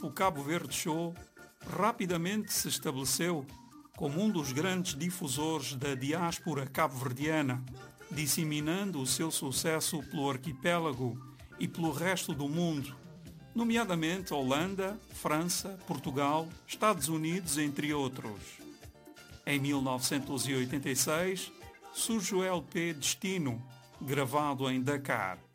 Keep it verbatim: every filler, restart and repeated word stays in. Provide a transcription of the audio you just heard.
grupo Cabo Verde Show rapidamente se estabeleceu como um dos grandes difusores da diáspora cabo-verdiana, disseminando o seu sucesso pelo arquipélago e pelo resto do mundo, nomeadamente Holanda, França, Portugal, Estados Unidos, entre outros. Em mil novecentos e oitenta e seis surge o L P Destino, gravado em Dakar.